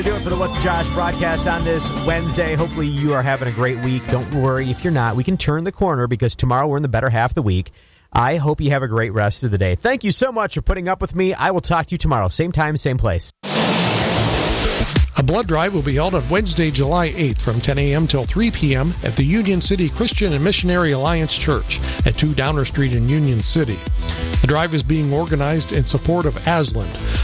Do it for the What's Josh broadcast on this Wednesday. Hopefully you are having a great week. Don't worry if you're not. We can turn the corner because tomorrow we're in the better half of the week. I hope you have a great rest of the day. Thank you so much for putting up with me. I will talk to you tomorrow. Same time, same place. A blood drive will be held on Wednesday, July 8th from 10 a.m. till 3 p.m. at the Union City Christian and Missionary Alliance Church at 2 Downer Street in Union City. The drive is being organized in support of Asland,